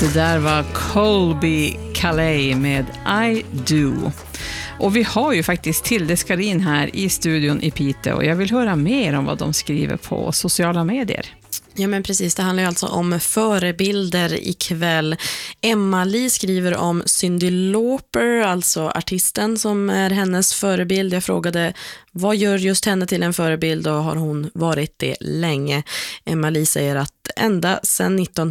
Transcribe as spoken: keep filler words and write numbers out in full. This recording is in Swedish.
Det där var Colby Calais med I Do. Och vi har ju faktiskt Tilde Skarin här i studion i Piteå. Och jag vill höra mer om vad de skriver på sociala medier. Ja men precis, det handlar ju alltså om förebilder ikväll. Emma-Li skriver om Cyndi Lauper, alltså artisten som är hennes förebild. Jag frågade, vad gör just henne till en förebild och har hon varit det länge? Emma-Li säger att ända sedan nitton